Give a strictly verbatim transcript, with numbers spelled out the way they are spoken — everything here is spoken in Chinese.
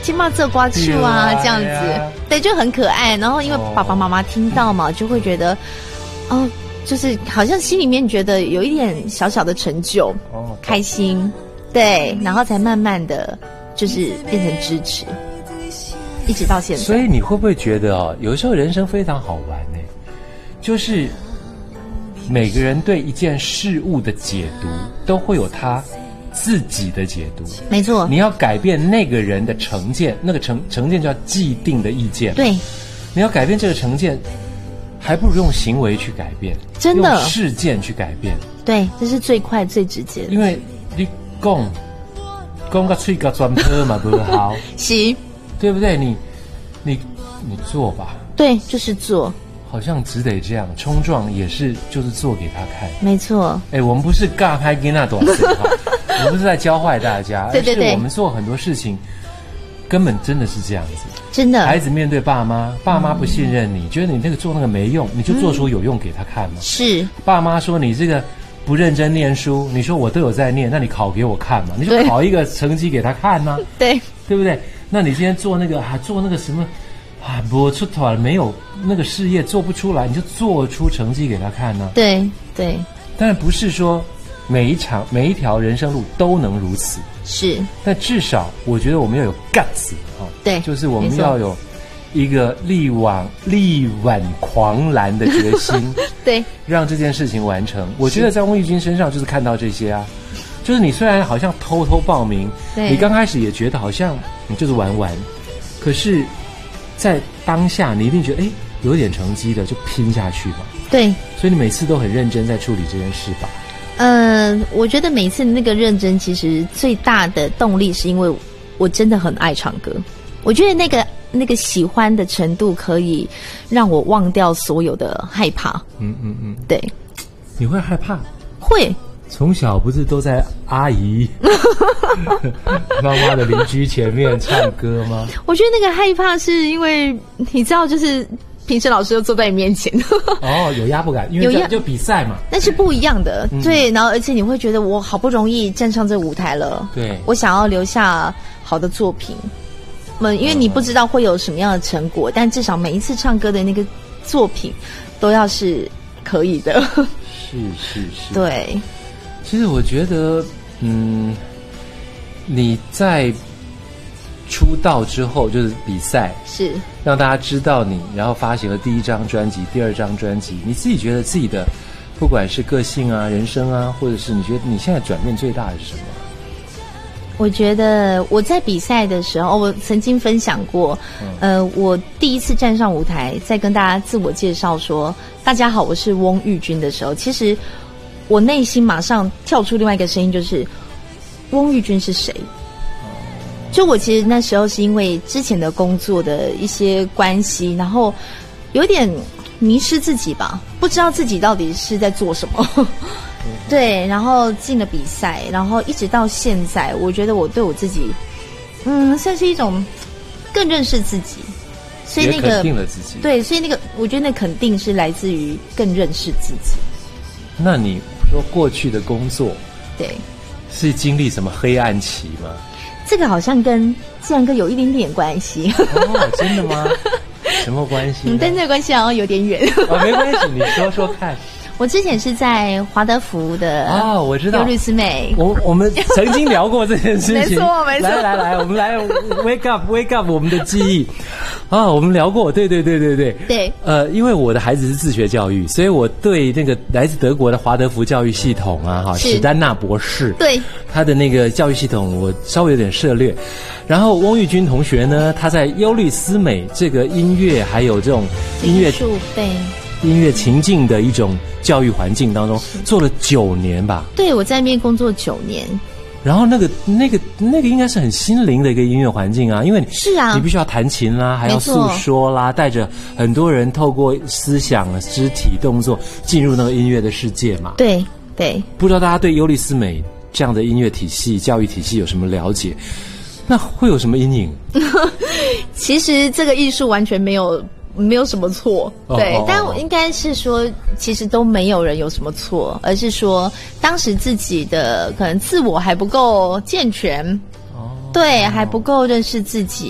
金马这瓜去啊，这样子，对，就很可爱。然后因为爸爸妈妈听到嘛，就会觉得，哦，就是好像心里面觉得有一点小小的成就，哦，开心，对，然后才慢慢的就是变成支持，一直到现在。 所以你会不会觉得哦，有的时候人生非常好玩呢？就是每个人对一件事物的解读都会有他自己的解读， 没错。你要改变那个人的成见，那个成成见叫既定的意见。 对， 你要改变这个成见，还不如用行为去改变， 真的， 用事件去改变。 对，这是最快最直接的。 因为你讲讲个嘴个专科嘛不好， 行， 对不对？你你你做吧。 对，就是做。 好像只得这样，冲撞也是就是做给他看。 没错。 哎，我们不是尬拍给那短视哈，我们不是在教坏大家， 对对对， 而是我们做很多事情根本真的是这样子。 真的， 孩子面对爸妈，爸妈不信任你，嗯、觉得你那个做那个没用，你就做出有用给他看嘛。 是。 爸妈说你这个不认真念书，你说我都有在念，那你考给我看嘛，你就考一个成绩给他看嘛。 对， 对不对？那你今天做那个啊，做那个什么？啊，不出头没有那个事业做不出来，你就做出成绩给他看呢、啊。 对对， 当然不是说每一场每一条人生路都能如此， 是。 但至少我觉得我们要有 guts 啊， 对， 就是我们要有一个力挽力挽狂澜的决心， 对， 让这件事情完成。我觉得在翁玉君身上就是看到这些啊，就是你虽然好像偷偷报名，你刚开始也觉得好像你就是玩玩，可是。在当下你一定觉得哎有点成绩的就拼下去吧。 对， 所以你每次都很认真在处理这件事吧。 嗯、呃，我觉得每次那个认真其实最大的动力是因为我真的很爱唱歌，我觉得那个那个喜欢的程度可以让我忘掉所有的害怕。 嗯嗯嗯， 对。 你会害怕？ 会。 从小不是都在阿姨妈妈的邻居前面唱歌吗？ 我觉得那个害怕是因为你知道，就是评审老师就坐在你面前哦，有压迫感，因为这就比赛嘛， 那是不一样的、嗯、对，然后而且你会觉得我好不容易站上这舞台了， 对， 我想要留下好的作品，嗯，因为你不知道会有什么样的成果、嗯、但至少每一次唱歌的那个作品都要是可以的。 是是是， 对。 其实我觉得，嗯，你在出道之后就是比赛， 是让大家知道你，然后发行了第一张专辑、第二张专辑。你自己觉得自己的，不管是个性啊、人生啊，或者是你觉得你现在转变最大的是什么？ 我觉得我在比赛的时候，我曾经分享过，嗯、呃，我第一次站上舞台，在跟大家自我介绍说“大家好，我是翁玉君”的时候，其实。我内心马上跳出另外一个声音，就是翁玉君是谁？就我其实那时候是因为之前的工作的一些关系，然后有点迷失自己吧，不知道自己到底是在做什么。对，然后进了比赛，然后一直到现在，我觉得我对我自己，嗯，算是一种更认识自己。所以那个也肯定了自己。 对，所以那个我觉得那肯定是来自于更认识自己。 那你说过去的工作， 对， 是经历什么黑暗期吗？ 这个好像跟自然哥有一点点关系。 哦，真的吗？什么关系？ 嗯，但这个关系好像有点远。 哦，没关系，你说说看。 我之前是在华德福的哦，我知道优律思美， 我我们曾经聊过这件事情。 没错没错， 来来来，我们来 wake up wake up 我们的记忆啊，我们聊过，对对对对对对。 呃，因为我的孩子是自学教育，所以我对那个来自德国的华德福教育系统啊，哈，史丹纳博士， 对他的那个教育系统，我稍微有点涉猎。然后翁玉君同学呢，他在优律思美这个音乐还有这种音乐术对。 音乐情境的一种教育环境当中做了九年吧。 对，我在那边工作九年。 然后那个那个那个应该是很心灵的一个音乐环境啊，因为是啊， 你必须要弹琴啦，还要诉说啦，带着很多人透过思想、肢体动作进入那个音乐的世界嘛。 对对。 不知道大家对优律思美这样的音乐体系、教育体系有什么了解？那会有什么阴影？ 其实这个艺术完全没有。没有什么错，对，哦、但我应该是说，其实都没有人有什么错，而是说当时自己的可能自我还不够健全，哦，对，还不够认识自己。